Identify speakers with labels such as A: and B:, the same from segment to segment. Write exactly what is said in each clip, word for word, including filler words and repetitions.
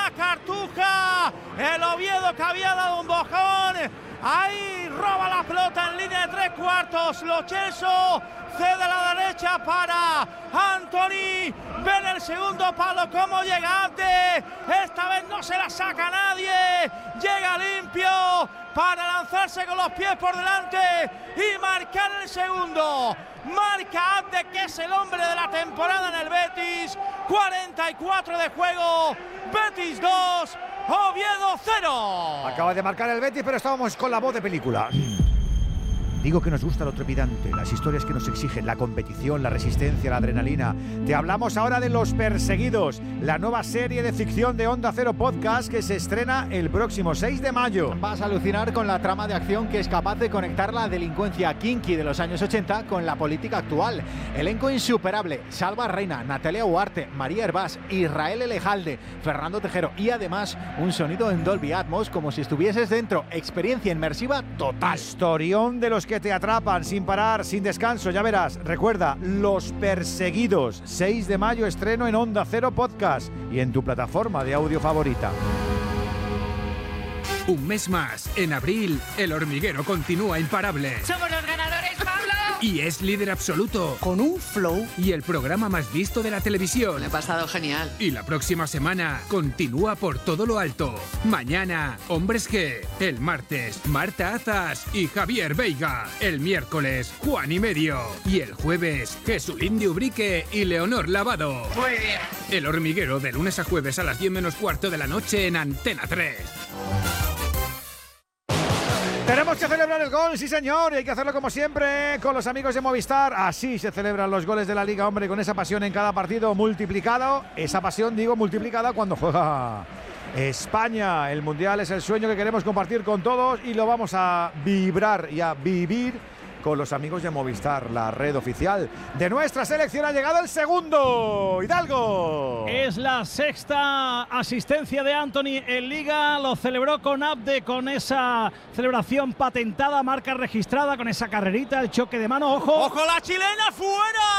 A: la Cartuja. El Oviedo, que había dado un bojón, ahí roba la pelota en línea de tres cuartos. Lo Celso cede a la derecha para Anthony. Ven el segundo palo, cómo llega antes. Esta vez no se la saca nadie. Llega limpio para lanzarse con los pies por delante y marcar el segundo. Marca Abde, que es el hombre de la temporada en el Betis. cuarenta y cuatro de juego. Betis dos, Oviedo cero.
B: Acaba de marcar el Betis, pero estábamos con la voz de película. Digo que nos gusta lo trepidante, las historias que nos exigen, la competición, la resistencia, la adrenalina. Te hablamos ahora de Los Perseguidos, la nueva serie de ficción de Onda Cero Podcast que se estrena el próximo seis de mayo.
C: Vas a alucinar con la trama de acción que es capaz de conectar la delincuencia kinky de los años ochenta con la política actual. Elenco insuperable: Salva Reina, Natalia Huarte, María Hervás, Israel Elejalde, Fernando Tejero y además un sonido en Dolby Atmos como si estuvieses dentro. Experiencia inmersiva total.
B: Historión de los que te atrapan sin parar, sin descanso, ya verás. Recuerda, Los Perseguidos, seis de mayo estreno en Onda Cero Podcast y en tu plataforma de audio favorita.
D: Un mes más, en abril, El Hormiguero continúa imparable.
E: ¡Somos los ganadores, Pablo!
D: Y es líder absoluto.
E: Con un flow.
D: Y el programa más visto de la televisión.
E: Me he pasado genial.
D: Y la próxima semana continúa por todo lo alto. Mañana, Hombres G. El martes, Marta Azas y Javier Veiga. El miércoles, Juan y Medio. Y el jueves, Jesulín de Ubrique y Leonor Lavado.
E: Muy bien.
D: El Hormiguero, de lunes a jueves a las diez menos cuarto de la noche en Antena tres.
B: Tenemos que celebrar el gol, sí señor, y hay que hacerlo como siempre con los amigos de Movistar. Así se celebran los goles de la Liga, hombre, con esa pasión en cada partido multiplicado. Esa pasión, digo, multiplicada cuando juega España. El Mundial es el sueño que queremos compartir con todos y lo vamos a vibrar y a vivir con los amigos de Movistar, la red oficial de nuestra selección. Ha llegado el segundo, Hidalgo.
F: Es la sexta asistencia de Anthony en Liga, lo celebró con Abde, con esa celebración patentada, marca registrada, con esa carrerita, el choque de mano, ojo.
A: ¡Ojo, la chilena fuera!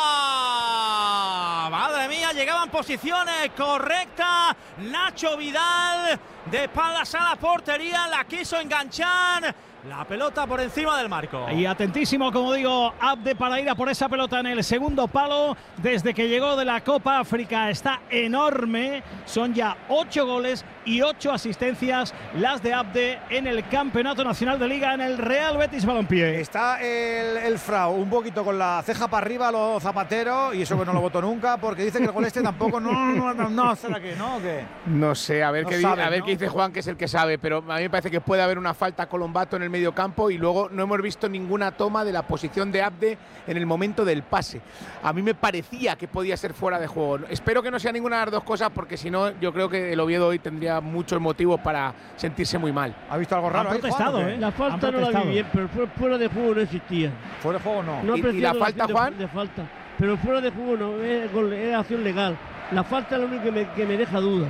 A: Madre mía, llegaba en posiciones correctas Nacho Vidal, de espaldas a la portería, la quiso enganchar. La pelota por encima del marco.
F: Y atentísimo, como digo, Abde para ir a por esa pelota en el segundo palo. Desde que llegó de la Copa África está enorme. Son ya ocho goles y ocho asistencias las de Abde en el Campeonato Nacional de Liga en el Real Betis Balompié.
B: Está el, el Frau un poquito con la ceja para arriba, los zapateros, y eso que no lo votó nunca, porque dice que el gol este tampoco no, no, no, no, ¿será que no? ¿Qué?
G: No sé, a ver,
B: no
G: qué,
B: saben,
G: a ver
B: ¿no?
G: qué dice Juan, que es el que sabe, pero a mí me parece que puede haber una falta a Colombato en el medio campo y luego no hemos visto ninguna toma de la posición de Abde en el momento del pase. A mí me parecía que podía ser fuera de juego. Espero que no sea ninguna de las dos cosas, porque si no, yo creo que el Oviedo hoy tendría muchos motivos para sentirse muy mal.
B: ¿Ha visto algo raro?
F: Han
B: ahí,
F: protestado,
B: Juan,
F: ¿eh?
H: La falta no la vi bien, pero fuera de juego no existía.
B: ¿Fuera de juego no?
H: No
G: ¿Y, y la falta,
H: de,
G: Juan?
H: De falta. Pero fuera de juego no, es, gol, es acción legal. La falta es lo único que me, que me deja duda.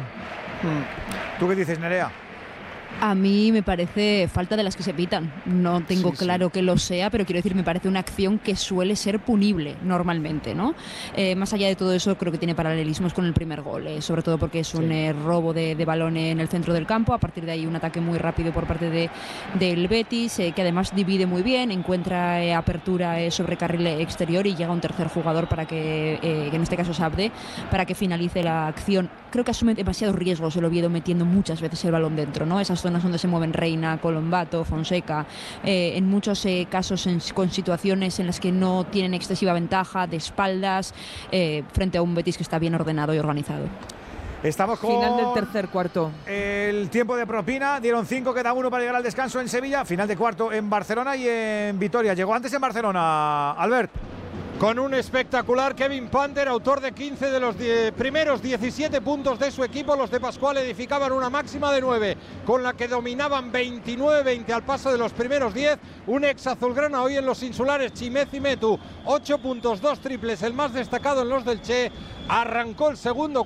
B: ¿Tú qué dices, Nerea?
I: A mí me parece falta de las que se pitan. No tengo
G: Sí,
I: claro
G: sí.
I: que lo sea, pero quiero decir, me parece una acción que suele ser punible normalmente, ¿no? Eh, más allá de todo eso, creo que tiene paralelismos con el primer gol, eh, sobre todo porque es un
G: Sí.
I: eh, robo de, de balón en el centro del campo. A partir de ahí, un ataque muy rápido por parte de, del Betis, eh, que además divide muy bien, encuentra eh, apertura eh, sobre carril exterior y llega un tercer jugador para que, eh, que en este caso es Abde, para que finalice la acción. Creo que asume demasiados riesgos el Oviedo metiendo muchas veces el balón dentro, ¿no? Esas zonas donde se mueven Reina, Colombato, Fonseca, eh, en muchos eh, casos en, con situaciones en las que no tienen excesiva ventaja, de espaldas, eh, frente a un Betis que está bien ordenado y organizado.
B: Estamos con
J: Final del tercer cuarto.
B: el tiempo de propina. Dieron cinco, queda uno para llegar al descanso en Sevilla. Final de cuarto en Barcelona y en Vitoria. Llegó antes en Barcelona, Albert.
K: Con un espectacular Kevin Panter, autor de quince de los die- primeros diecisiete puntos de su equipo. Los de Pascual edificaban una máxima de nueve, con la que dominaban veintinueve veinte al paso de los primeros diez. Un ex azulgrana hoy en los insulares, Chimezi Metu, ocho puntos, dos triples, el más destacado en los del Che. Arrancó el segundo